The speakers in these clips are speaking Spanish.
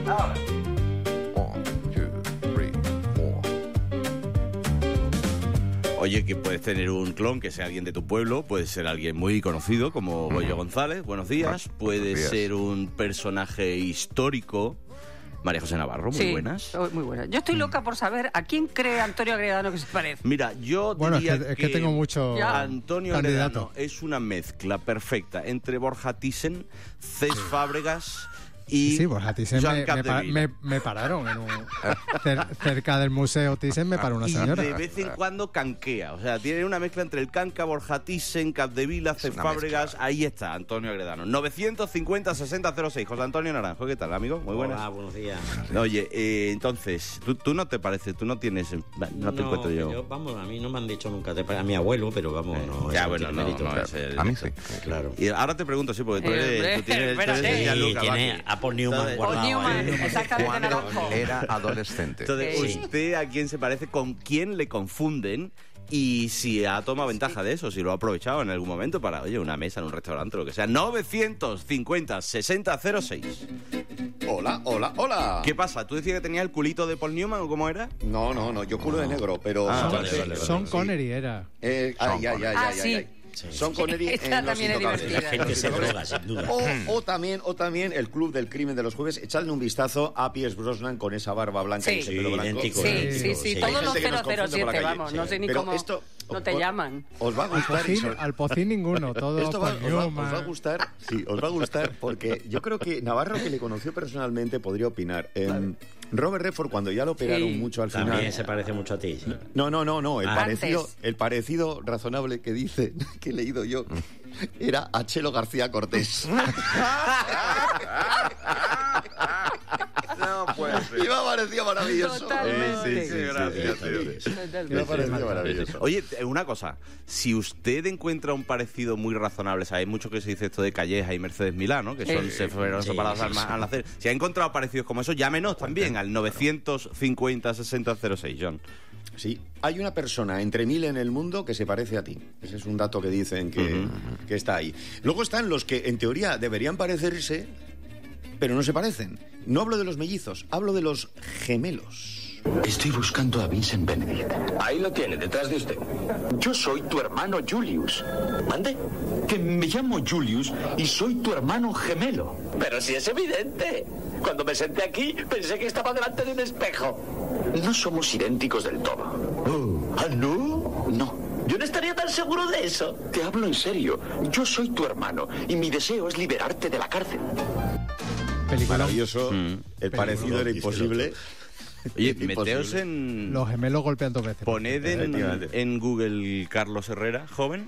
Ahora. 1, 2, 3, 4. Oye, que puedes tener un clon que sea alguien de tu pueblo, puede ser alguien muy conocido como Goyo González, buenos días, puede ser un personaje histórico. María José Navarro, muy buenas. Muy buenas. Yo estoy loca por saber a quién cree Antonio Agredano que se parece. Mira, yo diría es que tengo mucho Antonio candidato. Agredano es una mezcla perfecta entre Borja Thyssen, Cés Fábregas y Sí, Borja Thyssen Joan Capdevila. me pararon cerca del museo Thyssen, me paró una señora. Y de vez en cuando canquea, o sea, tiene una mezcla entre el canca, Borja Thyssen, Capdevila, Cés Fábregas, ahí está, Antonio Agredano. 950-6006, José Antonio Naranjo, ¿qué tal, amigo? Muy buenas. Hola, buenos días. Oye, entonces, ¿tú no te parece, tú no tienes, no te encuentro yo? Vamos, a mí no me han dicho nunca, a mi abuelo, pero vamos, no. Ya, eso bueno, tiene mérito, no claro. es el... A mí sí. Claro. Y ahora te pregunto, sí, porque tú tienes espérate. Gianluca Tiene Vacchi. a Paul Newman Paul guardado. Newman, exactamente, Cuando Naranjo. era adolescente. Entonces, Sí. ¿usted a quién se parece? ¿Con quién le confunden? Y si ha tomado ventaja de eso, si lo ha aprovechado en algún momento para, oye, una mesa en un restaurante, lo que sea. 950-6006. Hola, hola, hola. ¿Qué pasa? ¿Tú decías que tenía el culito de Paul Newman o cómo era? No, yo culo de negro, pero... vale. Sean Connery era. Sí. Son Connery Esta en Los también es Intocables. divertida. La gente se droga, sin duda. O también el Club del Crimen de los Jueves. Echadle un vistazo a Pierce Brosnan con esa barba blanca y ese Sí, pelo blanco. idéntico. Sí. Hay Todos los gente que nos confunde por la 007, calle. vamos, no sé ni Pero cómo esto no te llaman. Os va a gustar. Al pocín ninguno, todo Esto os va Paul Newman. a gustar, sí, os va a gustar porque yo creo que Navarro, que le conoció personalmente, podría opinar. Robert Redford, cuando ya lo operaron mucho al final... También se parece mucho a ti, sí. No, Antes. el parecido razonable que dice, que he leído yo, era a Chelo García Cortés. No puede ser. Y me ha parecido maravilloso. Totalmente. gracias. Me ha parecido maravilloso. Oye, una cosa, si usted encuentra un parecido muy razonable, hay mucho que se dice esto de Calleja y Mercedes Milá, ¿no? Que se fueron separados al nacer. Si ha encontrado parecidos como eso, llámenos también al 950-6006, John. Sí, hay una persona entre 1000 en el mundo que se parece a ti. Ese es un dato que dicen que está ahí. Luego están los que en teoría deberían parecerse, pero no se parecen. No hablo de los mellizos, hablo de los gemelos. Estoy buscando a Vincent Benedict. Ahí lo tiene, detrás de usted. Yo soy tu hermano Julius. ¿Mande? Que me llamo Julius y soy tu hermano gemelo. Pero si es evidente. Cuando me senté aquí, pensé que estaba delante de un espejo. No somos idénticos del todo. ¿Ah, no? No. Yo no estaría tan seguro de eso. Te hablo en serio. Yo soy tu hermano y mi deseo es liberarte de la cárcel. Película. Maravilloso. El parecido era imposible. Oye, Imposible. meteos en... Los gemelos golpean dos veces. Poned en Google Carlos Herrera, joven,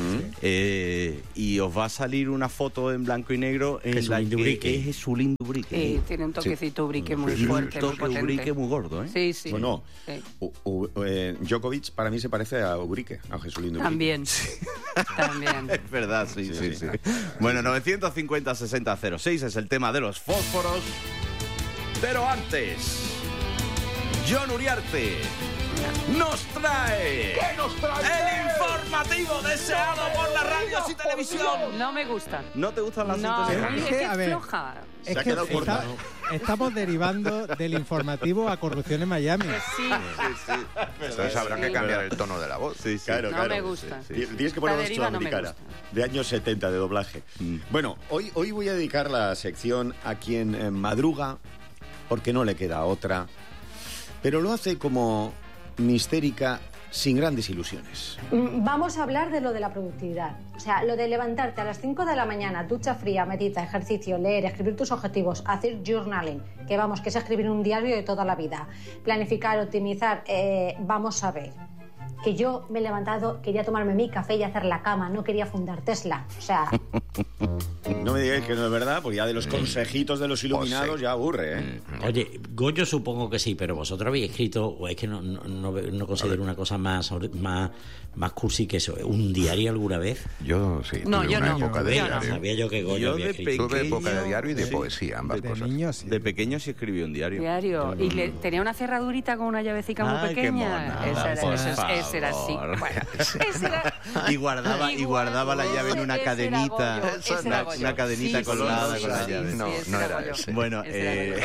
y os va a salir una foto en blanco y negro en la que es Jesulín Dubrique. Tiene un toquecito ubrique muy fuerte, muy Un toque potente. Ubrique muy gordo, ¿eh? Sí. Bueno, Sí. Djokovic para mí se parece a Ubrique, a Jesulín Ubrique. También. También. Es verdad, sí. Bueno, 950-6006 es el tema de los fósforos. Pero antes, John Uriarte nos trae... ¿Qué nos trae? El informativo deseado por las radios y televisión. No me gusta. ¿No te gustan las No, sintonías? es que A es ver. floja. Es Se ha que quedado corta, estamos derivando del informativo a corrupción en Miami. Sí. Entonces habrá que cambiar el tono de la voz. Sí. Claro, No claro. me gusta. Tienes que poner La voz deriva no me sudamericana, gusta. de años 70, de doblaje. Bueno, hoy voy a dedicar la sección a quien madruga, porque no le queda otra, pero lo hace como mistérica, sin grandes ilusiones. Vamos a hablar de lo de la productividad. O sea, lo de levantarte a las 5 de la mañana, ducha fría, metita, ejercicio, leer, escribir tus objetivos, hacer journaling, que vamos, que es escribir un diario de toda la vida, planificar, optimizar, vamos a ver. Que yo me he levantado, quería tomarme mi café y hacer la cama, no quería fundar Tesla. O sea... No me digáis que no es verdad, porque ya de los consejitos de los iluminados Pues sí. ya aburre, ¿eh? Oye, Goyo supongo que sí, pero vosotros habéis escrito, o es que no considero una cosa más cursi que eso, un diario alguna vez. Yo sí, No, tuve yo una no. época de Yo diario. no. Sabía yo que Goyo Yo había de escrito. Tuve época de diario y de Sí. poesía, ambas De cosas. niños, sí. De pequeño sí escribí un diario. Diario. Y tenía una cerradurita con una llavecita muy Ay, qué pequeña. mona. Ese era así. Bueno, ese era... Y guardaba la llave en una cadenita. Una cadenita colgada con la llave. No era ese. Bueno, él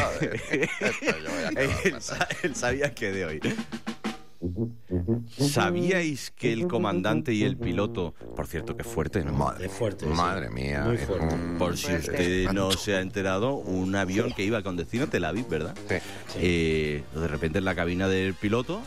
sabía que de hoy. ¿Sabíais que el comandante y el piloto, por cierto, que fuerte, ¿no? Es fuerte. Madre mía. Muy fuerte. Por si usted no se ha enterado, un avión que iba con destino a Tel Aviv, ¿verdad? Sí. De repente en la cabina del piloto,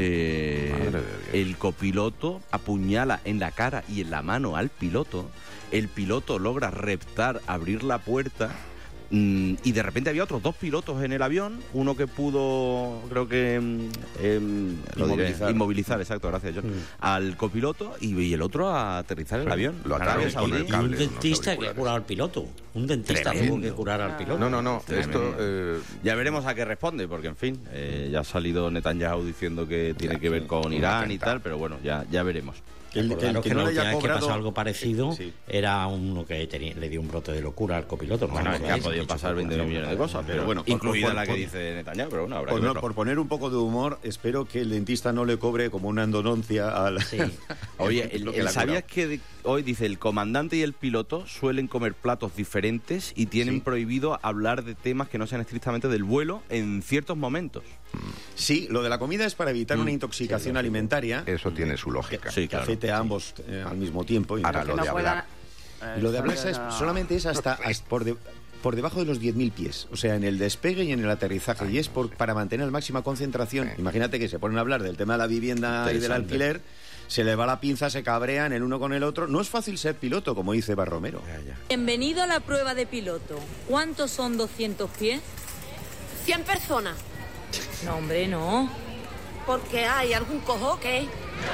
el copiloto apuñala en la cara y en la mano al piloto. El piloto logra reptar, abrir la puerta. Y de repente había otros 2 pilotos en el avión, uno que pudo, creo que inmovilizar, exacto, gracias John, al copiloto y el otro a aterrizar el avión. Lo ataron con el Y cable. un dentista que ha curado al piloto. Un dentista tuvo que curar al piloto. No. Esto... Ya veremos a qué responde, porque en fin, ya ha salido Netanyahu diciendo que tiene que ver con Irán y tal, pero bueno, ya veremos. Recordaros que no la le última haya vez que cobrado... pasó algo parecido Sí. era uno que le dio un brote de locura al copiloto. ¿No? Bueno, es que ha podido pasar 20 millones de cosas, pero bueno, incluida la que dice Netanyahu, pero bueno, habrá que verlo. Por poner un poco de humor, espero que el dentista no le cobre como una endodoncia al... Sí. Oye, lo que le ha ¿sabías que hoy dice el comandante y el piloto suelen comer platos diferentes y tienen prohibido hablar de temas que no sean estrictamente del vuelo en ciertos momentos? Sí, lo de la comida es para evitar una intoxicación alimentaria. Eso tiene su lógica. Sí, Que claro. afecte a ambos al mismo tiempo. Y Ahora, lo de hablar. y lo de hablar solamente es hasta por debajo de los 10.000 pies, o sea, en el despegue y en el aterrizaje, y es para mantener la máxima concentración. Imagínate que se ponen a hablar del tema de la vivienda y del alquiler, se le va la pinza, se cabrean el uno con el otro. No es fácil ser piloto, como dice Barromero. Bienvenido a la prueba de piloto. ¿Cuántos son 200 pies? 100 personas. No, hombre, no. Porque hay algún cojo que...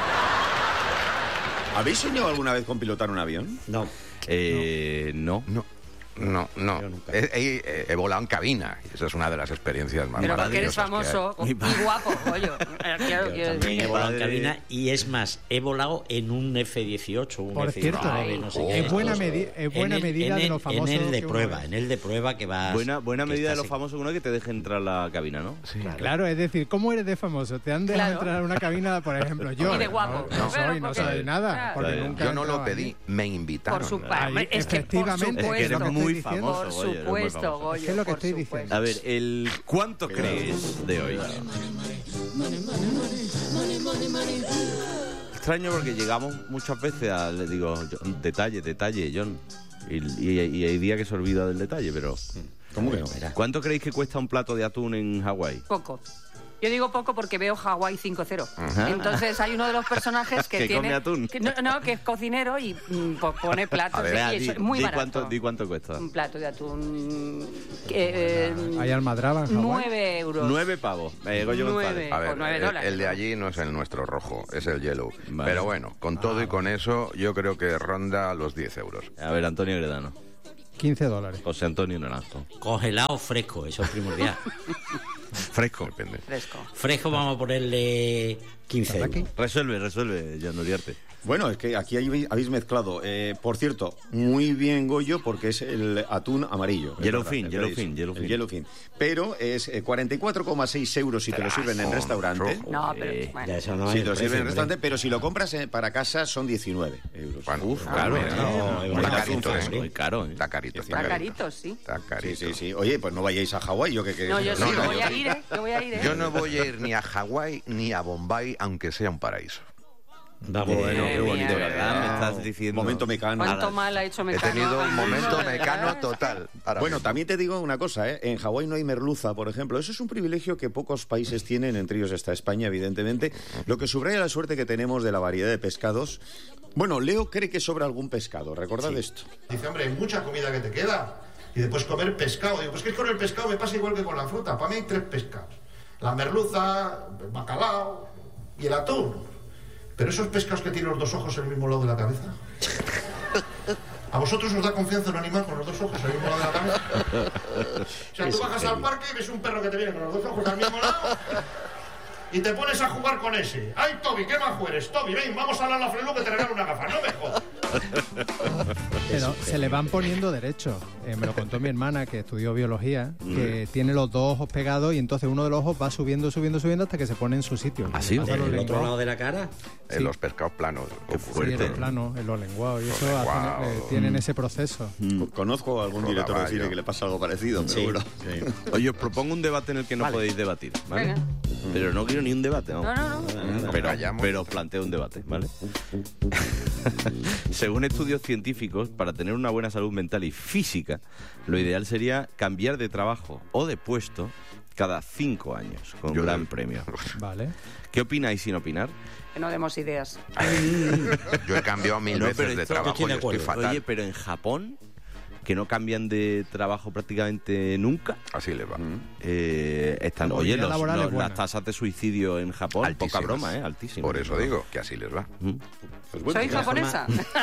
¿Habéis soñado alguna vez con pilotar un avión? No. No. No. He volado en cabina. Y esa es una de las experiencias más Pero porque eres maravillosas que hay. famoso y guapo, coño. Claro, quiero También he decir. volado en cabina y es más, he volado en un F-18, un Por F-19, cierto, no sé qué. es buena medida de lo famoso. En el de que prueba, uno es. en el de prueba que vas... Buena que medida de estás los famosos, uno que te deje entrar a la cabina, ¿no? Sí. Claro, es decir, ¿cómo eres de famoso? ¿Te han dejado Claro. entrar a una cabina, por ejemplo? Yo Y de guapo. no Pero soy porque- nada. claro. Porque Claro. nunca Yo he no lo entrado pedí, allí. me invitaron. Por supuesto. Ahí, Es que por efectivamente, Es que eres supuesto. muy diciendo. famoso, Por Goyo, eres muy supuesto, famoso. Goyo. ¿Qué es lo que por estoy supuesto. diciendo? A ver, ¿cuánto crees de hoy? Extraño porque llegamos muchas veces a, le digo, detalle, John. Y hay días que se olvida del detalle, pero... ¿Cómo que no? ¿Cuánto creéis que cuesta un plato de atún en Hawái? Poco. Yo digo poco porque veo Hawái 5-0. Ajá. Entonces hay uno de los personajes que Que tiene... come atún. Que que es cocinero y pone platos. A ver, y eso es muy barato. Di cuánto cuesta. Un plato de atún... ¿Hay almadraba en Hawái? 9 euros. 9 pavos. Goyo González. A ver, Por 9 dólares. el de allí no es el nuestro rojo, es el yellow. Vale. Pero bueno, con todo y con eso, yo creo que ronda los 10 euros. A ver, Antonio Gredano. $15. José Antonio Naranjo. Congelado fresco, eso es primordial. Fresco. Depende. Fresco. Fresco vamos a ponerle 15 euros. Resuelve, John Uriarte. Bueno, es que aquí habéis mezclado. Por cierto, muy bien, Goyo, porque es el atún amarillo. Yellowfin, El yellowfin. yellowfin. Pero es 44,6 euros si te lo sirven en restaurante. No, pero bueno. Ya eso no Si es te lo el sirven en precio, restaurante, pero si lo compras para casa son 19 euros. Bueno, Claro, no, está carito, no, muy caro, ¿eh? Está carito. Está carito, sí. Está Sí, carito. sí, sí. Oye, pues no vayáis a Hawái, yo que No, yo sí, no, yo voy yo a sí. ir, ¿eh? Yo voy a ir, ¿eh? Yo no voy a ir ni a Hawái ni a Bombay, aunque sea un paraíso. Vamos, Bueno, qué bonito, De ¿verdad? Me estás diciendo... Momento mecano. ¿Cuánto mal ha hecho He Mecano? tenido un momento ¿verdad? mecano total. Ahora Bueno, mismo. también te digo una cosa, ¿eh? En Hawái no hay merluza, por ejemplo. Eso es un privilegio que pocos países tienen, entre ellos está España, evidentemente. Lo que subraya la suerte que tenemos de la variedad de pescados. Bueno, Leo cree que sobra algún pescado, recordad esto. Dice, hombre, hay mucha comida que te queda. Y después comer pescado. Digo, pues que con el pescado me pasa igual que con la fruta. Para mí hay 3 pescados. La merluza, el bacalao y el atún. Pero esos pescados que tienen los 2 ojos en el mismo lado de la cabeza. ¿A vosotros os da confianza un animal con los 2 ojos en el mismo lado de la cabeza? O sea, tú bajas al parque y ves un perro que te viene con los 2 ojos al mismo lado. y te pones a jugar con ese. ¡Ay, Toby, qué majo eres! Toby, ven, vamos a hablar a la Flelu que te regalo una gafa. ¡No me jodas! Pero se le van poniendo derechos. Me lo contó mi hermana, que estudió biología, que tiene los dos ojos pegados y entonces uno de los ojos va subiendo hasta que se pone en su sitio. ¿Ah, sí? ¿En el otro lado de la cara? En los pescados planos. Qué fuerte. Sí, en los planos, en los lenguados. Y eso tienen ese proceso. Conozco a algún director de cine que le pasa algo parecido, seguro. Sí. Oye, os propongo un debate en el que no podéis debatir, ¿vale? Pero no quiero ni un debate, ¿no? No. Pero os planteo un debate, ¿vale? Según estudios científicos, para tener una buena salud mental y física, lo ideal sería cambiar de trabajo o de puesto cada 5 años, con gran premio. Vale. ¿Qué opináis sin opinar? Que no demos ideas. Yo he cambiado 1000 veces de trabajo y estoy fatal. Oye, pero en Japón, que no cambian de trabajo prácticamente nunca. Así les va. Están, oye, las tasas de suicidio en Japón, altísimas. Poca broma, altísimas. Por eso digo que así les va. Pues bueno, soy japonesa.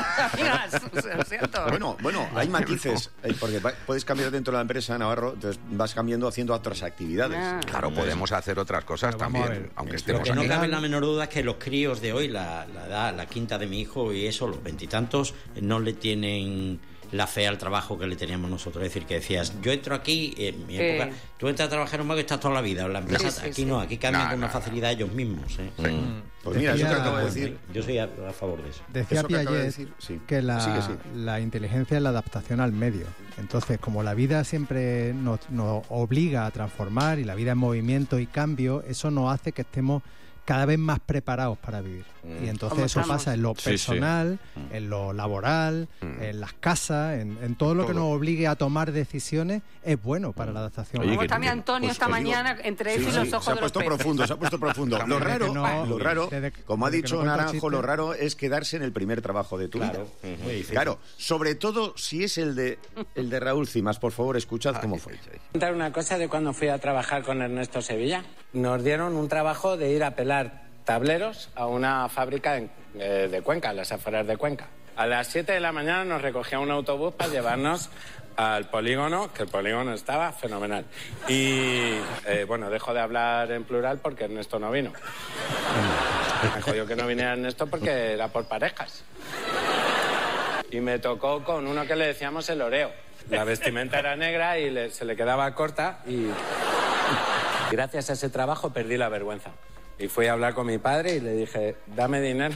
Lo siento. Bueno, hay matices, porque puedes cambiar dentro de la empresa, Navarro, entonces vas cambiando haciendo otras actividades. Claro, podemos hacer otras cosas también, aunque estemos aquí. Lo que no cabe la menor duda es que los críos de hoy, la edad, la quinta de mi hijo y eso, los 20 y tantos, no le tienen la fe al trabajo que le teníamos nosotros. Es decir, que decías, yo entro aquí, en mi época, tú entras a trabajar en un banco y estás toda la vida. En la empresa, aquí no, aquí cambian con una facilidad ellos mismos. Pues mira, eso que acabo de decir. Yo soy a favor de eso. Decía Piaget que la inteligencia es la adaptación al medio. Entonces, como la vida siempre nos obliga a transformar y la vida en movimiento y cambio, eso nos hace que estemos cada vez más preparados para vivir. Y entonces eso pasa en lo personal, en lo laboral, en las casas, en todo lo que nos obligue a tomar decisiones, es bueno para la adaptación. Como está mi Antonio esta mañana, entre él y los ojos de los se ha puesto profundo. Lo raro, como ha dicho Naranjo, lo raro es quedarse en el primer trabajo de tu vida. Claro, sobre todo si es el de Raúl Cimas. Por favor, escuchad cómo fue. Contar una cosa de cuando fui a trabajar con Ernesto Sevilla. Nos dieron un trabajo de ir a pelar tableros a una fábrica de Cuenca, en las afueras de Cuenca. A las 7 de la mañana nos recogía un autobús para llevarnos al polígono, que el polígono estaba fenomenal. Y, dejo de hablar en plural porque Ernesto no vino. Me jodió que no viniera Ernesto porque era por parejas. Y me tocó con uno que le decíamos el oreo. La vestimenta era negra y se le quedaba corta y gracias a ese trabajo perdí la vergüenza. Y fui a hablar con mi padre y le dije, dame dinero.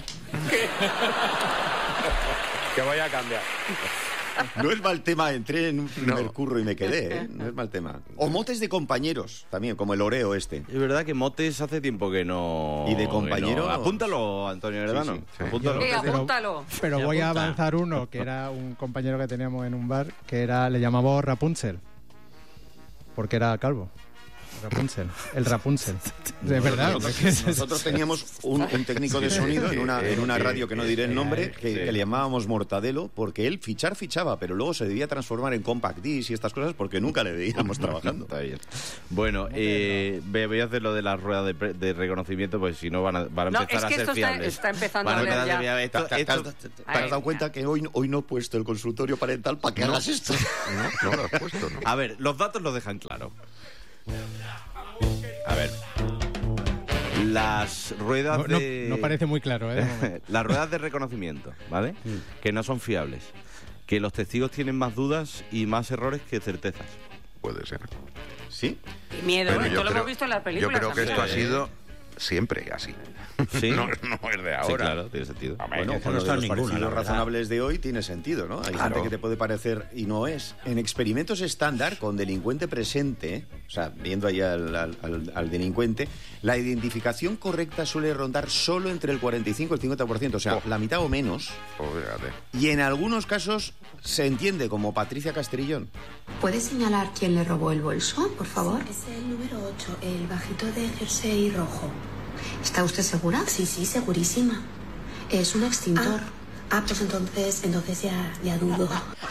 Que voy a cambiar. No es mal tema, entré en un primer curro y me quedé, no es mal tema. O motes de compañeros, también, como el Oreo este. Es verdad que motes hace tiempo que no... ¿Y de compañeros? No. Apúntalo, Antonio Heredano. Sí. Apúntalo. Pero voy a avanzar uno, que era un compañero que teníamos en un bar, que le llamamos Rapunzel, porque era calvo. El Rapunzel. De verdad. Nosotros teníamos un técnico de sonido en una radio que no diré el nombre, que le llamábamos Mortadelo, porque él fichaba, pero luego se debía transformar en compact disc y estas cosas porque nunca le veíamos trabajando. Está bien. Bueno, voy a hacer lo de las ruedas de reconocimiento, pues si no van a empezar a ser fiables. Está empezando a ver ya. ¿Te has dado cuenta que hoy no he puesto el consultorio parental para que hagas esto? No lo has puesto, ¿no? A ver, los datos lo dejan claro. A ver, las ruedas no parece muy claro, ¿eh? Las ruedas de reconocimiento, ¿vale? Que no son fiables, que los testigos tienen más dudas y más errores que certezas. Puede ser. ¿Sí? Y miedo, esto lo hemos visto en las películas. Yo creo que esto ha sido siempre así. ¿Sí? No es de ahora. Sí, claro, tiene sentido. Bueno, con los parecidos razonables de hoy tiene sentido, ¿no? Hay gente que te puede parecer y no es. En experimentos estándar, con delincuente presente, o sea, viendo ahí al delincuente, la identificación correcta suele rondar solo entre el 45 y el 50%, o sea, la mitad o menos. Y en algunos casos se entiende como Patricia Castrillón. ¿Puede señalar quién le robó el bolso, por favor? Es el número 8, el bajito de jersey rojo. ¿Está usted segura? Sí, segurísima. Es un extintor. Pues entonces ya dudo.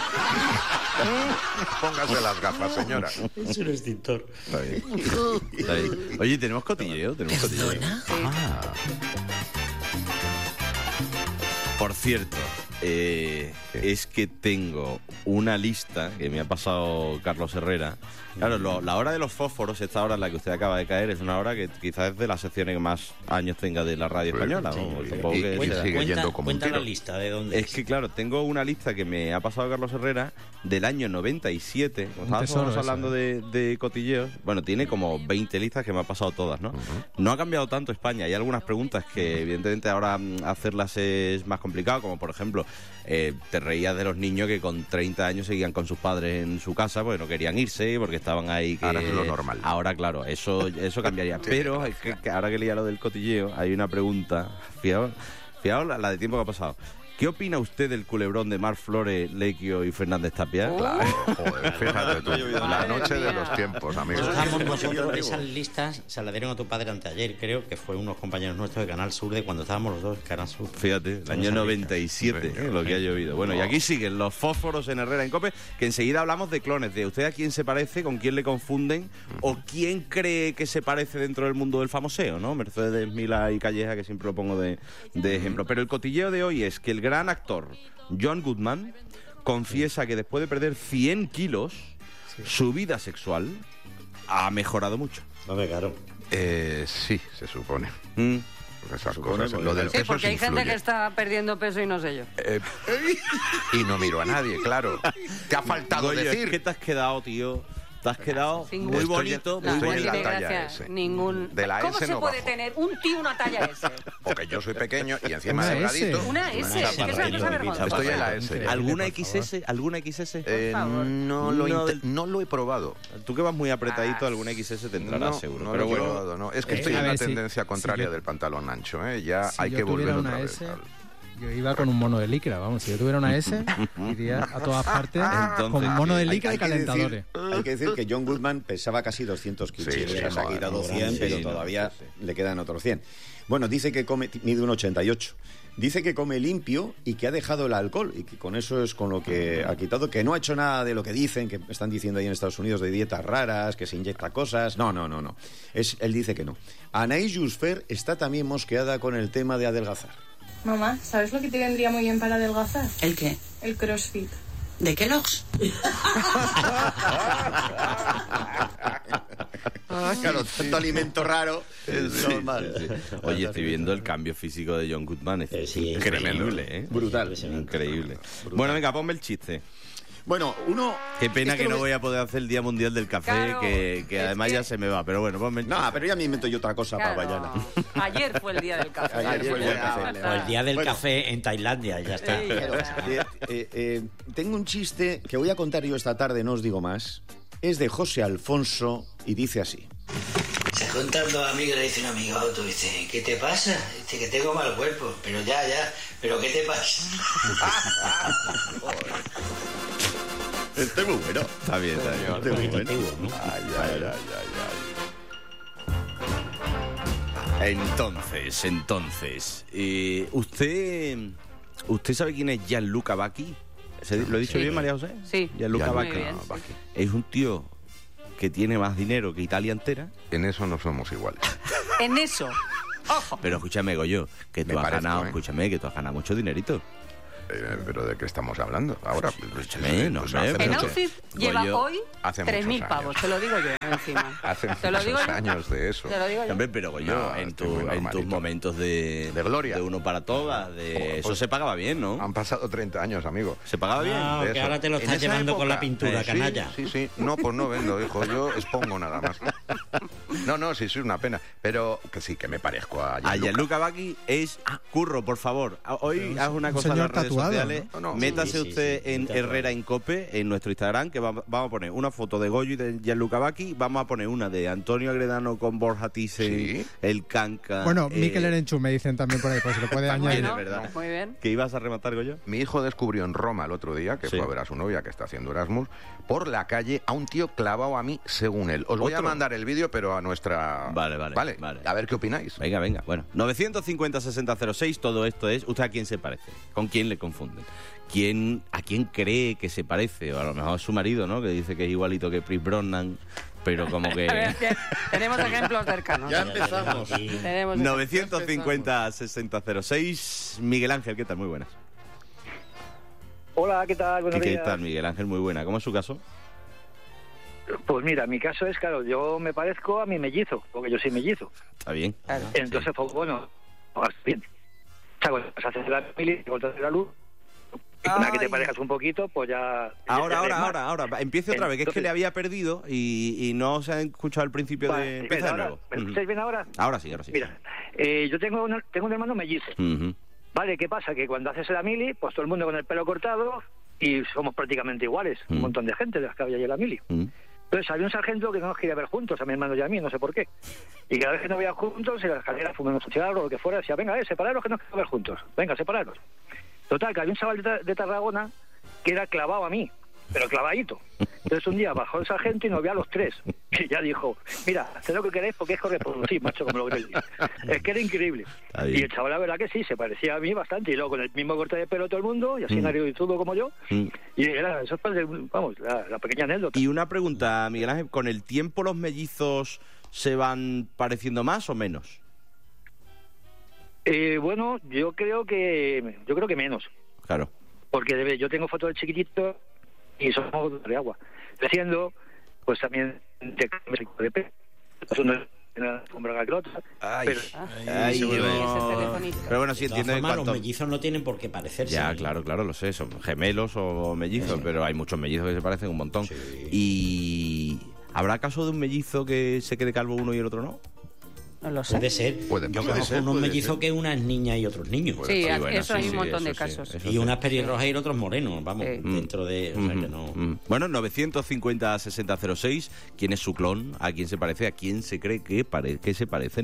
Póngase las gafas, señora. Es un extintor. Está bien. Oye, ¿tenemos cotilleo? ¿Perdona? Por cierto, es que tengo una lista que me ha pasado Carlos Herrera. Claro, la hora de los fósforos, esta hora en la que usted acaba de caer, es una hora que quizás es de las secciones que más años tenga de la radio española. Sigue yendo como un tiro. La lista de dónde es que claro, tengo una lista que me ha pasado Carlos Herrera del año 97. Como estábamos hablando de cotilleos, bueno, tiene como 20 listas que me ha pasado todas, ¿no? No ha cambiado tanto España. Hay algunas preguntas que evidentemente ahora hacerlas es más complicado, como por ejemplo, te reías de los niños que con 30 años seguían con sus padres en su casa porque no querían irse, porque estaban ahí. Ahora es lo normal. Ahora, claro, eso cambiaría. Pero es que ahora que leía lo del cotilleo, hay una pregunta. Fijaos la de tiempo que ha pasado. ¿Qué opina usted del culebrón de Marc Flores, Lequio y Fernández Tapia? Claro, joder, fíjate tú, la noche de los tiempos, amigos. Esas listas se las dieron a tu padre anteayer, creo que fue unos compañeros nuestros de Canal Sur, de cuando estábamos los dos en Canal Sur. Fíjate, el año 97, lo que ha llovido. Bueno, y aquí siguen los fósforos en Herrera en COPE, que enseguida hablamos de clones, de usted a quién se parece, con quién le confunden, o quién cree que se parece dentro del mundo del famoseo, ¿no? Mercedes Milá y Calleja, que siempre lo pongo de ejemplo. Pero el cotilleo de hoy es que el gran actor John Goodman confiesa que después de perder 100 kilos, su vida sexual ha mejorado mucho. Claro. Sí, se supone. Esas cosas, lo del peso porque hay gente que está perdiendo peso y no sé yo. Y no miro a nadie, claro. Te ha faltado decir. Es que te has quedado, tío. Te has quedado muy bonito, muy bonito. En la talla S. De la ¿Cómo S se no puede bajo. Tener un tío una talla S? Porque yo soy pequeño y encima delgadito. Una S, es una cosa vergonzosa. Estoy en la S. ¿Alguna XS? ¿Alguna XS? No lo he probado. Tú que vas muy apretadito, alguna XS te entrará seguro. No lo he probado, no. Es que estoy en la tendencia contraria del pantalón ancho, Ya hay que volver otra vez. Yo iba con un mono de licra, vamos, si yo tuviera una S, iría a todas partes con un mono de licra y calentadores. Hay que decir que John Goodman pesaba casi 200 kilos. Se ha quitado 100, pero todavía le quedan otros 100. Bueno, dice que mide un 88. Dice que come limpio y que ha dejado el alcohol y que con eso es con lo que ha quitado, que no ha hecho nada de lo que dicen, que están diciendo ahí en Estados Unidos de dietas raras, que se inyecta cosas. No. Él dice que no. Anaïs Jusfer está también mosqueada con el tema de adelgazar. Mamá, ¿sabes lo que te vendría muy bien para adelgazar? ¿El qué? El CrossFit. ¿De Kellogg's? Claro, tanto alimento raro es normal. Sí. Oye, estoy viendo el cambio físico de John Goodman. Es increíble, Brutal. Increíble. Bueno, venga, ponme el chiste. Bueno, Qué pena que no voy a poder hacer el Día Mundial del Café, claro, que además ya se me va, pero bueno, ponme el chiste. No, pero ya me invento yo otra cosa para mañana. Ayer fue el Día del Café. Ayer fue el Día del Café. O el Día del Café en Tailandia, ya está. Tengo un chiste que voy a contar yo esta tarde, no os digo más. Es de José Alfonso y dice así. Se juntan dos amigos y le dice un amigo a otro, dice, ¿qué te pasa? Dice que tengo mal cuerpo, pero ya, pero ¿qué te pasa? Este es muy bueno. Está bien. Este es muy bueno. Ay. Entonces, ¿usted sabe quién es Gianluca Vacchi? ¿Lo he dicho bien, María José? Sí. Gianluca Vacchi. Es un tío que tiene más dinero que Italia entera. En eso no somos iguales. En eso. Ojo. Pero escúchame, Goyo, que tú has ganado, que tú has ganado mucho dinerito. ¿Pero de qué estamos hablando ahora? Escúchame, no sé. En outfit lleva hoy 3.000 pavos, te lo digo yo encima. Hace muchos años de eso. Te lo digo yo. Hombre, pero Goyo, en tus momentos de gloria, de uno para todas, eso se pagaba bien, ¿no? Han pasado 30 años, amigo. ¿Se pagaba bien? Que ahora te lo estás llevando con la pintura, canalla. Sí. No, pues no vendo, hijo. Yo expongo nada más. No, sí, es una pena. Pero que sí, que me parezco a Gianluca. Gianluca Vacchi es... Curro, por favor. Hoy haz una cosa en las redes sociales. No. Métase usted en Herrera en Cope, en nuestro Instagram, que vamos a poner una foto de Goyo y de Gianluca Vacchi. Vamos a poner una de Antonio Agredano con Borja Thyssen, el Canca. Bueno, Mikel Erenchun me dicen también por ahí, pues se lo puede añadir. Bueno, ¿verdad? Muy bien. ¿Qué ibas a rematar, Goyo? Mi hijo descubrió en Roma el otro día, que fue a ver a su novia, que está haciendo Erasmus, por la calle a un tío clavado a mí, según él. Os voy a mandar el vídeo, pero a nuestra... Vale. A ver qué opináis. Venga. Bueno, 950-6006, todo esto es... ¿Usted a quién se parece? ¿Con quién le confunden? ¿A quién cree que se parece? O a lo mejor a su marido, ¿no? Que dice que es igualito que Pierce Brosnan, pero como que... A ver, tenemos ejemplos cercanos. Ya empezamos. 950-6006. Miguel Ángel, ¿qué tal? Muy buenas. Hola, ¿qué tal? Buenos días. ¿Qué tal, Miguel Ángel? Muy buena. ¿Cómo es su caso? Pues mira, mi caso es, claro, yo me parezco a mi mellizo, porque yo soy mellizo. Está bien. Claro. Entonces, pues bueno, bien. O sea, cuando se hace la mili, cortas la luz, y una que te parezcas un poquito, pues ya... Ahora. Empiece otra vez, que es que le había perdido y no se ha escuchado el principio de... Empieza de nuevo. ¿Me escucháis bien ahora? Ahora sí. Mira, yo tengo un hermano mellizo. Vale, ¿qué pasa? Que cuando haces la mili, pues todo el mundo con el pelo cortado y somos prácticamente iguales, un montón de gente de las que había allí en la mili. Entonces había un sargento que no nos quería ver juntos, a mi hermano y a mí, no sé por qué. Y cada vez que nos veían juntos, en la escalera fumamos un cigarro o lo que fuera, decía, venga, separaros que nos queremos ver juntos. Venga, separaros. Total, que había un chaval de Tarragona que era clavado a mí, pero clavadito. Entonces un día bajó el sargento y nos vio a los tres. Y ya dijo, mira, haced lo que queréis porque es correproducir, macho, como lo queréis. Es que era increíble. Y el chaval, la verdad que sí, se parecía a mí bastante. Y luego con el mismo corte de pelo todo el mundo, y así narigudo como yo. Y era, eso es, vamos, la pequeña anécdota. Y una pregunta, Miguel Ángel, ¿con el tiempo los mellizos se van pareciendo más o menos? Bueno, yo creo que menos. Claro. Porque yo tengo fotos de chiquitito y somos de agua. Creciendo, pues también te cambias de pelo. Pero bueno, sí entiendo que los mellizos no tienen por qué parecerse. Ya, claro, lo sé, son gemelos o mellizos, pero hay muchos mellizos que se parecen un montón. ¿Y habrá caso de un mellizo que se quede calvo uno y el otro no? No lo sé. Puede ser. Yo conozco unos mellizos que unas niñas y otros niños. Sí, eso hay un montón de casos. Y unas pelirrojas y otros morenos, vamos, dentro de... O sea que no... Bueno, 950-6006, ¿quién es su clon? ¿A quién se parece? ¿A quién se cree que se parece?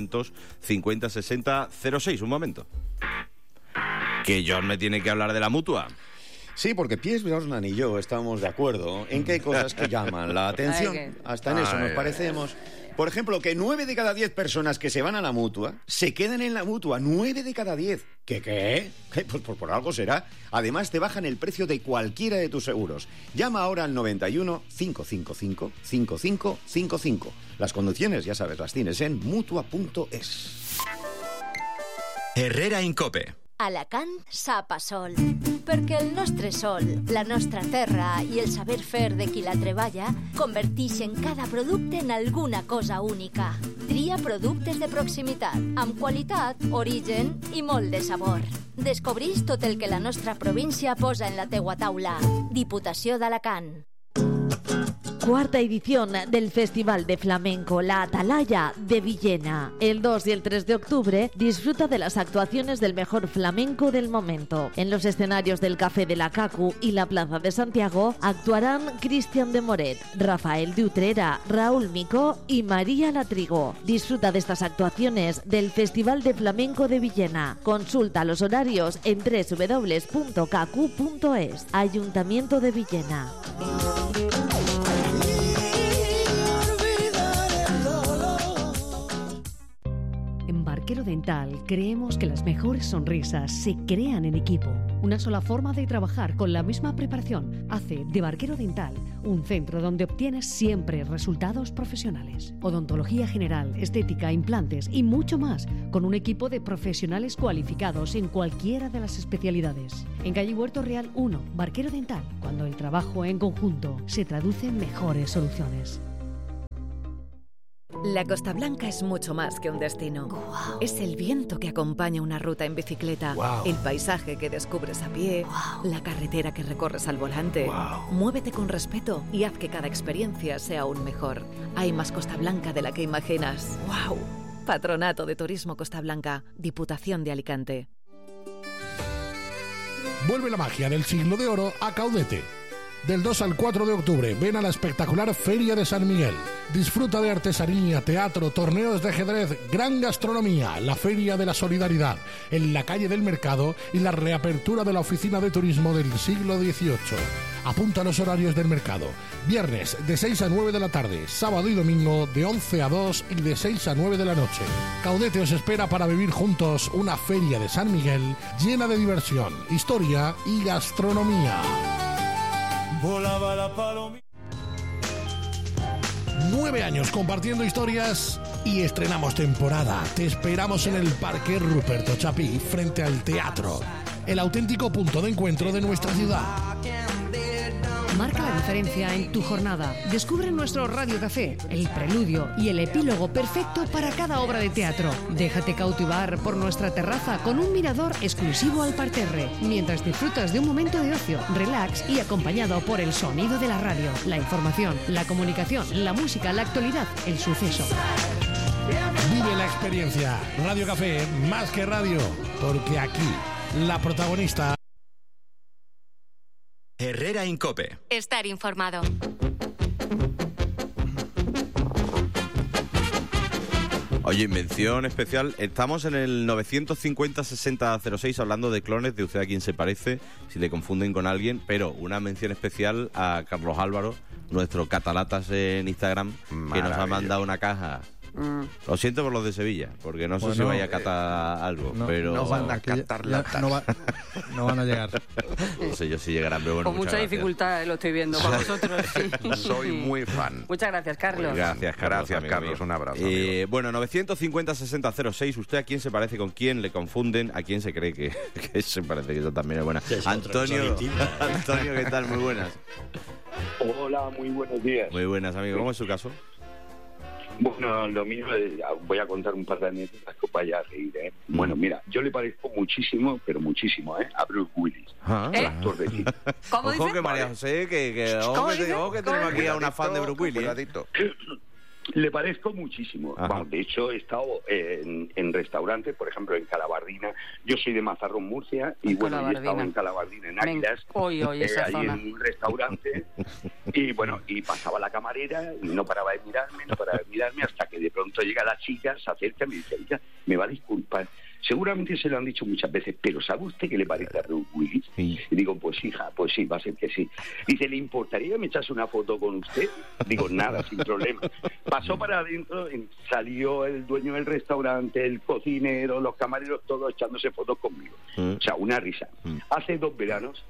950-6006, un momento. Que John me tiene que hablar de la Mutua. Sí, porque Piers Brosnan y yo estamos de acuerdo en que hay cosas que llaman la atención. Hasta en eso nos parecemos. Por ejemplo, que 9 de cada 10 personas que se van a la Mutua se quedan en la Mutua. 9 de cada 10. ¿Qué? Pues por algo será. Además, te bajan el precio de cualquiera de tus seguros. Llama ahora al 91 555 5555. Las condiciones, ya sabes, las tienes en Mutua.es. Herrera Incope. Alacant sap a sol, perquè el nostre sol, la nostra terra i el saber fer de qui la treballa converteixen cada producte en alguna cosa única. Tria productes de proximitat, amb qualitat, origen i molt de sabor. Descobreix tot el que la nostra província posa en la teua taula. Diputació d'Alacant. Cuarta edición del Festival de Flamenco La Atalaya de Villena. El 2 y el 3 de octubre disfruta de las actuaciones del mejor flamenco del momento. En los escenarios del Café de la Cacu y la Plaza de Santiago actuarán Cristian de Moret, Rafael de Utrera, Raúl Micó y María Latrigo. Disfruta de estas actuaciones del Festival de Flamenco de Villena. Consulta los horarios en www.cacu.es. Ayuntamiento de Villena. En Barquero Dental creemos que las mejores sonrisas se crean en equipo. Una sola forma de trabajar con la misma preparación hace de Barquero Dental un centro donde obtienes siempre resultados profesionales. Odontología general, estética, implantes y mucho más, con un equipo de profesionales cualificados en cualquiera de las especialidades. En calle Huerto Real 1, Barquero Dental, cuando el trabajo en conjunto se traduce en mejores soluciones. La Costa Blanca es mucho más que un destino. Wow. Es el viento que acompaña una ruta en bicicleta, el paisaje que descubres a pie, la carretera que recorres al volante. Muévete con respeto y haz que cada experiencia sea aún mejor. Hay más Costa Blanca de la que imaginas. ¡Wow! Patronato de Turismo Costa Blanca, Diputación de Alicante. Vuelve la magia del siglo de oro a Caudete. Del 2 al 4 de octubre, ven a la espectacular Feria de San Miguel. Disfruta de artesanía, teatro, torneos de ajedrez, gran gastronomía, la Feria de la Solidaridad, en la calle del Mercado y la reapertura de la oficina de turismo del siglo XVIII. Apunta los horarios del mercado. Viernes de 6 a 9 de la tarde, sábado y domingo de 11 a 2 y de 6 a 9 de la noche. Caudete os espera para vivir juntos una Feria de San Miguel llena de diversión, historia y gastronomía. Volaba la palomita. 9 años compartiendo historias y estrenamos temporada. Te esperamos en el Parque Ruperto Chapí, frente al teatro. el auténtico punto de encuentro de nuestra ciudad. Marca la diferencia en tu jornada. Descubre nuestro Radio Café, el preludio y el epílogo perfecto para cada obra de teatro. Déjate cautivar por nuestra terraza con un mirador exclusivo al parterre, mientras disfrutas de un momento de ocio, relax y acompañado por el sonido de la radio, la información, la comunicación, la música, la actualidad, el suceso. Vive la experiencia. Radio Café, más que radio, porque aquí la protagonista... Herrera Incope. Estar informado. Oye, mención especial. Estamos en el 950-6006 hablando de clones, de usted a quién se parece, si le confunden con alguien, pero una mención especial a Carlos Álvaro, nuestro catalatas en Instagram, que nos ha mandado una caja. Lo siento por los de Sevilla, porque no sé si vaya a catar algo, pero... No van a catar latas. No van a llegar. No sé yo si llegarán, pero bueno, con mucha dificultad lo estoy viendo para vosotros. Sí. Soy muy fan. Muchas gracias, Carlos. Gracias, Carlos. Un abrazo. Bueno, 950-6006. ¿Usted a quién se parece, con quién le confunden? ¿A quién se cree que se parece? Que eso también es buena. Antonio, ¿qué tal? Muy buenas. Hola, muy buenos días. Muy buenas, amigo. ¿Cómo es su caso? Bueno, lo mismo, voy a contar un par de anécdotas que os vaya a reír, ¿eh? Bueno, mira, yo le parezco muchísimo, pero muchísimo, a Bruce Willis, el actor de cine. ¿Cómo dice? Ojo que María José, ojo que tenemos aquí a una fan de Bruce Willis. Le parezco muchísimo. Bueno, de hecho, he estado en restaurantes, por ejemplo, en Calabardina. Yo soy de Mazarrón, Murcia, y bueno, he estado en Calabardina, en Águilas, esa zona. en un restaurante, y bueno, y pasaba la camarera, y no paraba de mirarme, hasta que de pronto llega la chica, se acerca y me dice, oiga, me va a disculpar. Seguramente se lo han dicho muchas veces, pero ¿sabe usted qué le parece a Bruce Willis? Sí. Y digo, pues hija, pues sí, va a ser que sí. Dice, ¿le importaría que me echase una foto con usted? Digo, nada, sin problema. Pasó para adentro, salió el dueño del restaurante, el cocinero, los camareros, todos echándose fotos conmigo. O sea, una risa. Hace 2 veranos,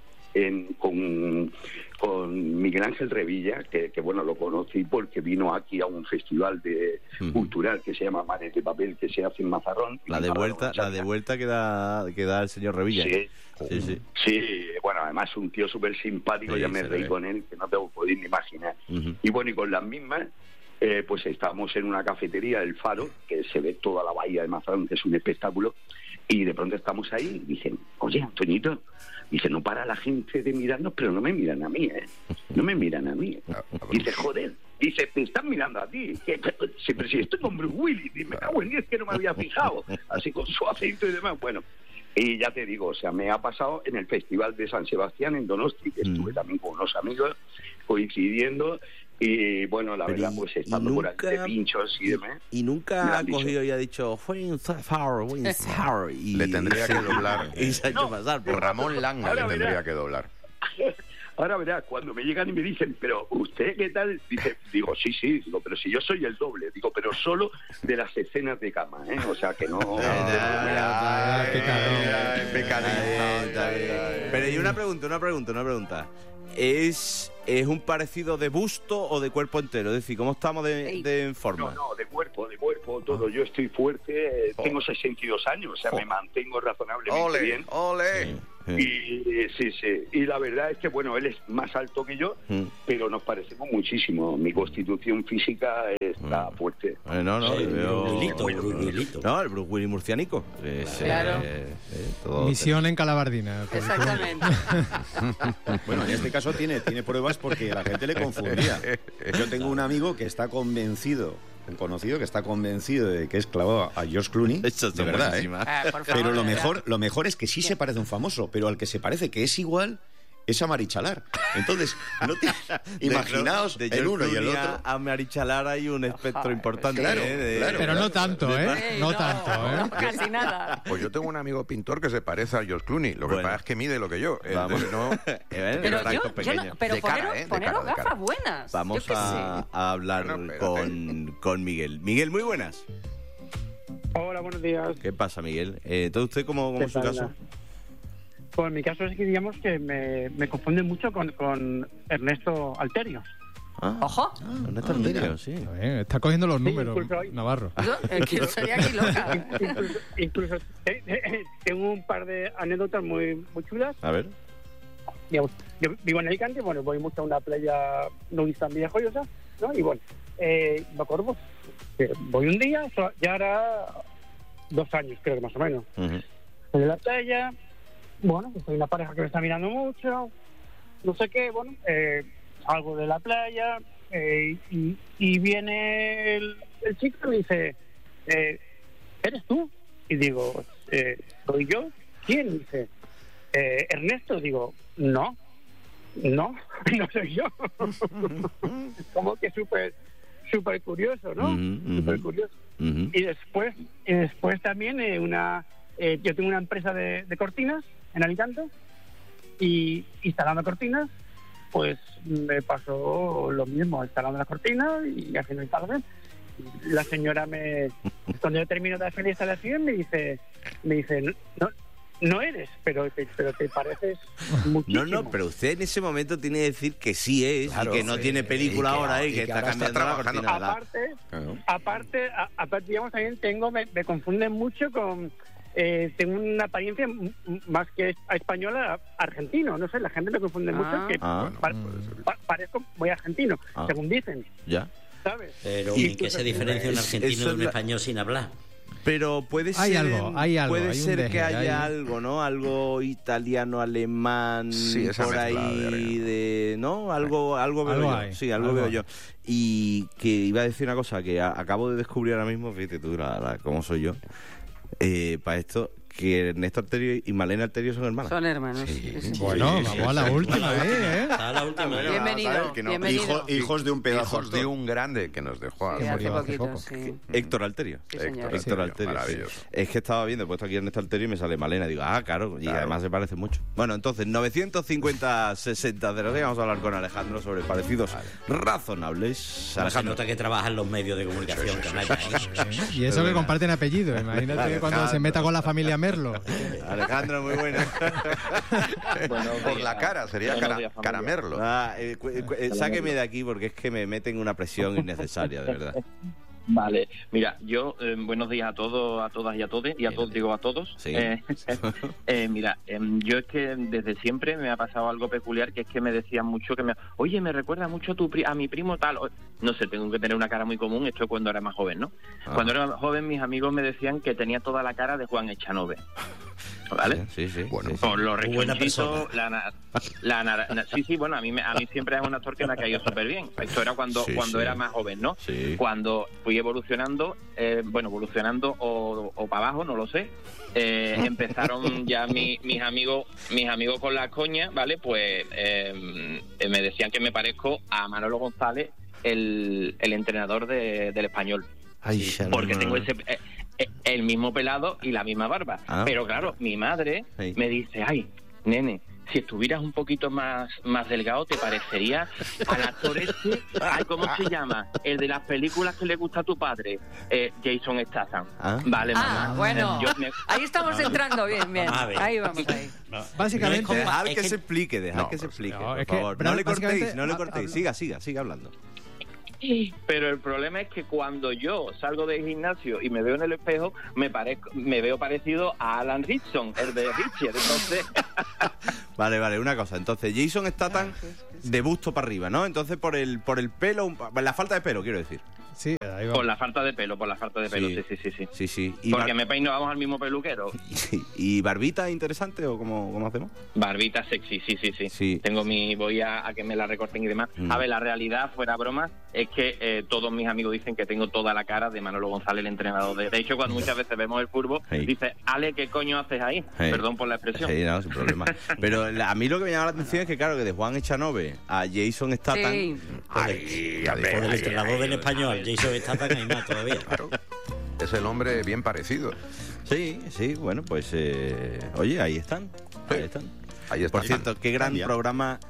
con Miguel Ángel Revilla, que bueno, lo conocí porque vino aquí a un festival cultural que se llama Mares de Papel, que se hace en Mazarrón. La de vuelta que da el señor Revilla. Sí, bueno, además un tío súper simpático, ya me reí con él, que no te lo podéis ni imaginar. Y bueno, y con las mismas, pues estábamos en una cafetería del Faro, que se ve toda la bahía de Mazarrón, que es un espectáculo, y de pronto estamos ahí y dicen, oye, Antoñito, dice, no para la gente de mirarnos, pero no me miran a mí, no me miran a mí. Dice, joder, dice, te están mirando a ti. Pero si estoy con Bruce Willis, me cago en 10 que no me había fijado, así con su acento y demás. Bueno, y ya te digo, o sea, me ha pasado en el Festival de San Sebastián en Donosti, que estuve también con unos amigos coincidiendo. Y bueno, la verdad, pues estando por ahí de pinchos y demás. Y nunca ha cogido y ha dicho, y le tendría que doblar. Y se ha hecho pasar por Ramón Langa, le tendría que doblar. Ahora verás, cuando me llegan y me dicen, pero ¿usted qué tal? Digo, sí, digo, pero si yo soy el doble, digo, pero solo de las escenas de cama, o sea, que no... Pero y una pregunta. ¿Es un parecido de busto o de cuerpo entero? Es decir, ¿cómo estamos de forma? No, de cuerpo, todo. Yo estoy fuerte, tengo 62 años, o sea, me mantengo razonablemente bien. ¡Ole! Y sí, y la verdad es que bueno, él es más alto que yo, pero nos parecemos muchísimo. Mi constitución física está fuerte. No, el Bruce Willis murcianico. Claro. Misión en Calabardina. Exactamente. Bueno, en este caso tiene pruebas porque la gente le confundía. Yo tengo un amigo que está convencido, un conocido que está convencido de que es clavado a George Clooney, de verdad, pero lo mejor es que sí se parece a un famoso, pero al que se parece que es igual es a Marichalar. Entonces, imaginaos el uno y el otro. A Marichalar hay un espectro importante. Claro, pero no tanto, no tanto. Casi nada. Pues yo tengo un amigo pintor que se parece a George Clooney. Lo que pasa es que mide lo que yo. Pero poneros gafas buenas. Vamos a hablar con Miguel. Miguel, muy buenas. Hola, buenos días. ¿Qué pasa, Miguel? ¿Todo usted cómo es su caso? Pues en mi caso es que digamos que me confunde mucho con Ernesto Alterio. ¡Ojo! Néstor Alterio, sí. Está cogiendo los números, Navarro. Yo estaría aquí loca. Incluso tengo un par de anécdotas muy chulas. A ver. Digamos, yo vivo en Alicante, bueno, voy mucho a una playa nudista en Villajoyosa, ¿no? Y bueno, me acuerdo que voy un día, ya hará 2 años, creo que más o menos. Estoy en la playa, bueno, soy una pareja que me está mirando mucho, no sé qué, bueno, salgo de la playa y viene el chico y me dice, ¿eres tú? Y digo, ¿soy yo? ¿Quién? Y dice, Ernesto. Digo, no soy yo. Como que súper curioso, ¿no? Súper curioso. Y después también yo tengo una empresa de cortinas en Alicante y instalando cortinas, pues me pasó lo mismo, instalando las cortinas y haciendo instalación. La señora cuando yo termino de hacer la instalación me dice no eres, pero te pareces muchísimo. No, pero usted en ese momento tiene que decir que sí es, claro, y que no tiene película ahora y que está cambiando la cortina. Aparte, digamos, también me confunden mucho con... tengo una apariencia más que española, argentino. No sé, la gente me confunde mucho, que parezco muy argentino, según dicen. Ya. ¿Sabes? Pero ¿en qué se diferencia un argentino de un español sin hablar? Pero puede ser, puede ser que haya algo, ¿no? Algo italiano, alemán, sí, por ahí, ¿no? Algo veo yo. Hay. Sí, algo veo yo. Y que iba a decir una cosa que acabo de descubrir ahora mismo, fíjate tú, cómo soy yo. Para esto, que Néstor Alterio y Malena Alterio son hermanas. Son hermanos. Sí. Bueno, vamos a la última vez, A la última. Bienvenido. Hijos de un pedazo. Hijos de un grande que nos dejó hace poquito, sí. Héctor Alterio. Sí, Héctor Alterio. Maravilloso. Es que estaba viendo, he puesto aquí a Néstor Alterio y me sale Malena. Digo, claro. Y además se parece mucho. Bueno, entonces, 950-60-06. Vamos a hablar con Alejandro sobre parecidos razonables. Alejandro. Se nota que trabaja en los medios de comunicación. Y eso que comparten apellido. Imagínate cuando se meta con la familia Merlo. Alejandro, muy buena. Por la cara, sería Caramerlo. Sáqueme de aquí porque es que me meten una presión innecesaria, de verdad. Vale, mira, yo, buenos días a todos, a todas y a todos, y a todos digo a todos. Sí. Mira, yo es que desde siempre me ha pasado algo peculiar, que es que me decían mucho oye, me recuerda mucho a mi primo tal. No sé, tengo que tener una cara muy común, esto es cuando era más joven, ¿no? Cuando era más joven, mis amigos me decían que tenía toda la cara de Juan Echanove. ¿Vale? Sí. Bueno, por los rechonchitos, sí, bueno, a mí siempre es un actor que me ha caído súper bien. Esto era cuando era más joven, ¿no? Sí. Cuando fui evolucionando o para abajo, no lo sé. Empezaron ya mis amigos con la coña, ¿vale? Pues me decían que me parezco a Manolo González, el entrenador del Español. Ay, porque tengo el mismo pelado y la misma barba. Pero claro, mi madre me dice, ay, nene, si estuvieras un poquito más delgado, te parecería al actor este, ¿cómo se llama? El de las películas que le gusta a tu padre, Jason Statham. Vale, mamá. Bueno, ahí estamos entrando, bien. Ahí vamos, ahí. Básicamente... Dejad que se explique, por favor. No le cortéis, siga hablando. Pero el problema es que cuando yo salgo del gimnasio y me veo en el espejo, me veo parecido a Alan Ritchson, el de Richard. Entonces vale, una cosa. Entonces Jason Statham de busto para arriba, ¿no? Entonces por el pelo, la falta de pelo, quiero decir. Sí, ahí va. Por la falta de pelo, sí. Porque me peino, vamos al mismo peluquero. ¿Y barbita interesante o cómo hacemos? Barbita sexy, sí. Voy a que me la recorten y demás. A ver, la realidad, fuera broma, es que todos mis amigos dicen que tengo toda la cara de Manolo González, el entrenador. De hecho, cuando muchas veces vemos el fútbol, dice, Ale, ¿qué coño haces ahí? Perdón por la expresión. Sí, no, sin problema. Pero a mí lo que me llama la atención es que, claro, que de Juan Echanove a Jason Statham... Por el entrenador del Español, Jason Statham, hay más todavía. Claro. Es el hombre bien parecido. Sí, bueno, pues... oye, ahí están. Por cierto, qué gran programa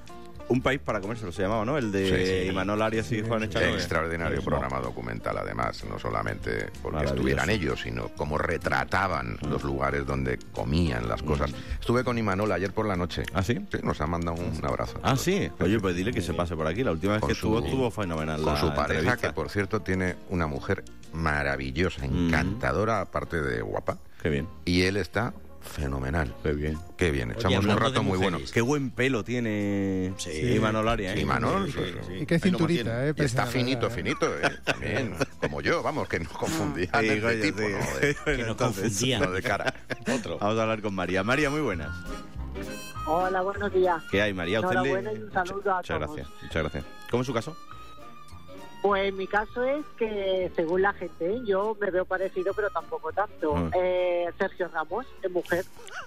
Un país para comérselo se llamaba, ¿no? El de Imanol Arias y Juan Echanove. Extraordinario programa documental, además, no solamente porque estuvieran ellos, sino cómo retrataban los lugares donde comían las cosas. Estuve con Imanol ayer por la noche. ¿Ah, sí? Sí, nos ha mandado un abrazo. Ah, sí. Oye, pues dile que se pase por aquí. La última vez que estuvo fenomenal. Con su pareja, entrevista. que por cierto tiene una mujer maravillosa, encantadora, aparte de guapa. Qué bien. Y él está fenomenal. Qué bien. Qué bien. Echamos un rato muy bueno. Qué buen pelo tiene Imanol Arias. Sí, Imanol. Y qué cinturita, y está finito, también. Como yo, vamos, que no confundían tipo, ¿no? Que no confundían. No de cara. Otro. Vamos a hablar con María. María, muy buenas. Hola, buenos días. ¿Qué hay, María? Enhorabuena y un saludo a muchas todos. Muchas gracias. ¿Cómo es su caso? Pues mi caso es que, según la gente, yo me veo parecido, pero tampoco tanto. Sergio Ramos, es mujer.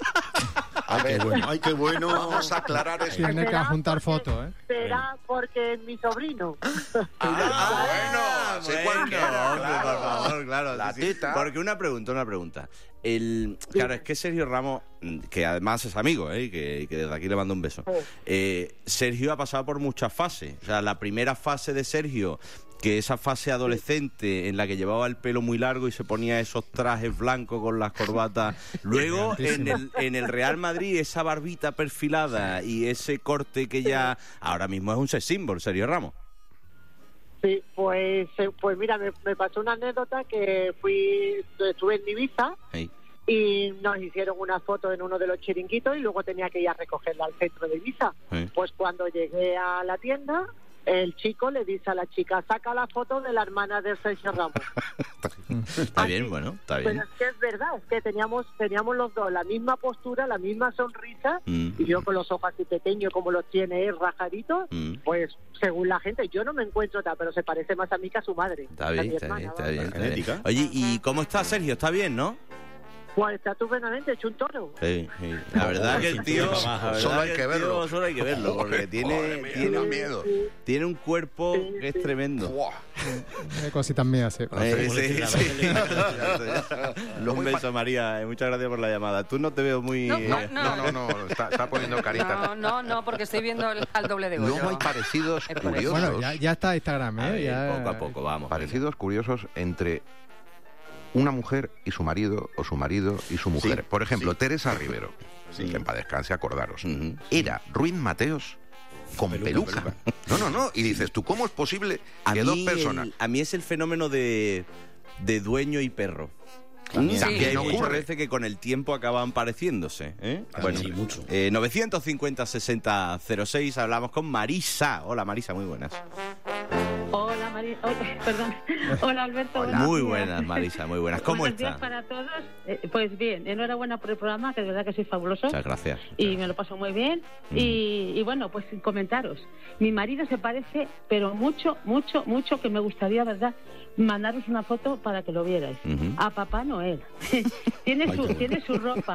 Ay, qué bueno. Vamos a aclarar eso. Tiene que juntar fotos, ¿eh? Será porque es mi sobrino. Bueno, hombre, por favor, claro. La tita. Porque una pregunta. Claro, es que Sergio Ramos, que además es amigo, que desde aquí le mando un beso. Sergio ha pasado por muchas fases. O sea, la primera fase de Sergio, que esa fase adolescente en la que llevaba el pelo muy largo y se ponía esos trajes blancos con las corbatas. Luego, en el Real Madrid, esa barbita perfilada y ese corte que ya ahora mismo es un sex symbol, Sergio Ramos. Sí, pues mira, me pasó una anécdota que estuve en Ibiza y nos hicieron una foto en uno de los chiringuitos y luego tenía que ir a recogerla al centro de Ibiza. Pues cuando llegué a la tienda, el chico le dice a la chica, saca la foto de la hermana de Sergio Ramos. Está bien, bueno, está bien. Pero es que es verdad, es que teníamos los dos la misma postura, la misma sonrisa, y yo con los ojos así pequeños como los tiene él, rajaditos, pues según la gente, yo no me encuentro tal, pero se parece más a mí que a su madre. Está bien. Oye, ¿y cómo está Sergio? ¿Está bien, no? Pues está estupendamente hecho un toro. Sí. La verdad que el tío... Solo hay que verlo. Solo hay que verlo, porque tiene un cuerpo que es tremendo. Cositas mías, sí. Un beso, María. Muchas gracias por la llamada. Tú no te veo muy... No. Está poniendo carita. No, porque estoy viendo al doble de Goyo. Luego hay parecidos curiosos. Bueno, ya está Instagram, Poco a poco, vamos. Parecidos curiosos entre una mujer y su marido, o su marido y su mujer. Sí, por ejemplo, Teresa Rivero, que en paz descanse, acordaros, era Ruiz Mateos con peluca. No. Y dices, ¿tú cómo es posible que dos personas... A mí es el fenómeno de dueño y perro. También ocurre. Parece que con el tiempo acaban pareciéndose. Bueno, sí, mucho. 950-60-06, hablamos con Marisa. Hola, Marisa, muy buenas. Hola, perdón. Hola, Alberto. Hola. Muy buenas, Marisa, muy buenas. ¿Cómo Buenos estás? días para todos. Pues bien, enhorabuena por el programa, que de verdad que soy fabuloso. Muchas gracias. Y me lo paso muy bien. Y bueno, pues comentaros. Mi marido se parece, pero mucho, que me gustaría, ¿verdad?, mandaros una foto para que lo vierais. A Papá Noel. tiene su ropa.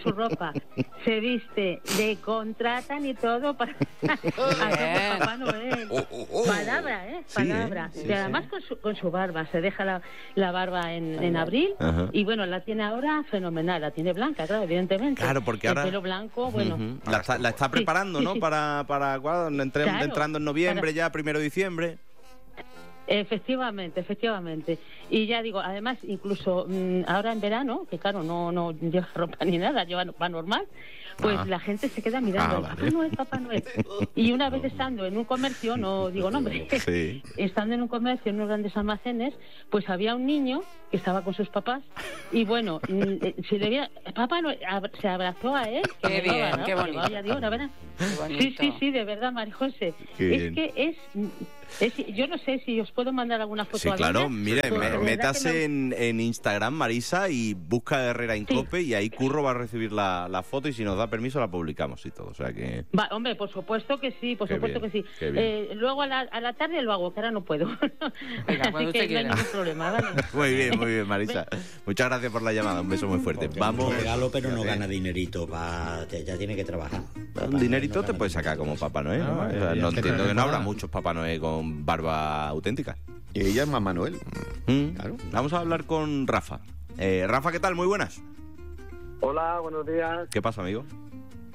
Se viste, le contratan y todo para hacer Papá Noel. Palabra, palabra. Sí, y además con su barba. Se deja la barba en abril. Y bueno, la tiene ahora fenomenal. La tiene blanca, claro, evidentemente. Claro, porque ahora... El pelo blanco, bueno. La está preparando, ¿no? Para cuando entrando en noviembre, ya 1 de diciembre. Efectivamente. Y ya digo, además, incluso ahora en verano, que claro, no lleva ropa ni nada, va normal, pues la gente se queda mirando, Papá Noel. Y una vez estando en un comercio, no digo nombre, estando en un comercio, en unos grandes almacenes, pues había un niño que estaba con sus papás y bueno, si le veía, Papá Noel se abrazó a él. Qué bien, qué bonito. Vaya Dios, la verdad. Sí, de verdad, María José. Es que yo no sé si os puedo mandar alguna foto. Sí, claro, mire, métase no... en Instagram, Marisa, y busca Herrera Incope y ahí Curro va a recibir la foto y si nos da permiso la publicamos y todo, o sea que... hombre, por supuesto que sí, que sí. Luego a la tarde lo hago, que ahora no puedo. Venga, así que no hay ningún problema, ¿vale? Muy bien, Marisa. Muchas gracias por la llamada, un beso muy fuerte. Vamos. Regalo, pero no gana dinerito, ya tiene que trabajar. Un dinerito te puedes sacar como Papá Noel, ¿no? No entiendo que no habrá muchos Papá Noel con barba auténtica. Y ella es Mamá Noel. Claro. Vamos a hablar con Rafa. Rafa, ¿qué tal? Muy buenas. Hola, buenos días. ¿Qué pasa, amigo?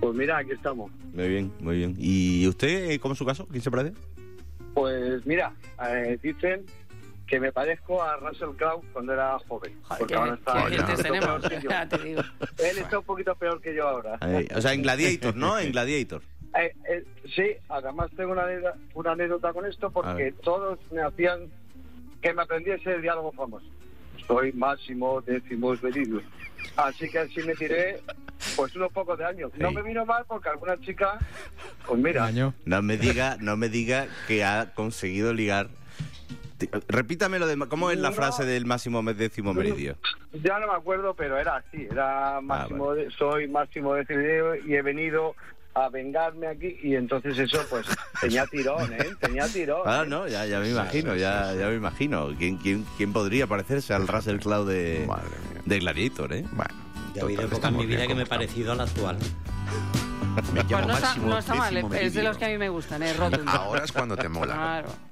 Pues mira, aquí estamos. Muy bien, muy bien. ¿Y usted, cómo es su caso? ¿Quién se parece? Pues mira, dicen que me parezco a Russell Crowe cuando era joven. Porque ahora está... tenemos, ya te digo. Él está un poquito peor que yo ahora. O sea, en Gladiator, ¿no? En Gladiator. Sí, además tengo una anécdota con esto porque todos me hacían que me aprendiese el diálogo famoso. Soy Máximo Decimus Meridius. Así que así me tiré pues unos pocos de años. No me vino mal porque alguna chica, pues mira... No me diga que ha conseguido ligar. Repítamelo, ¿cómo es la frase del Máximo Décimo Meridio? Ya no me acuerdo, pero era así. Era Máximo, soy Máximo Décimo y he venido a vengarme aquí, y entonces eso pues tenía tirón, tenía tirón. No, ya me imagino, ya me imagino. ¿Quién podría parecerse al Russell Crowe de Gladiator, Bueno, yo he habido épocas en mi vida que me he parecido al actual. Pues no está mal, es de los que a mí me gustan, Rotundo. Ahora es cuando te mola. Claro.